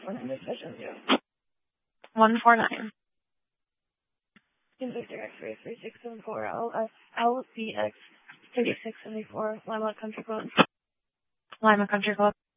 phone number session 149. Victor X-ray 3674 LBX 3674 Lima Country Club. Lima Country Club.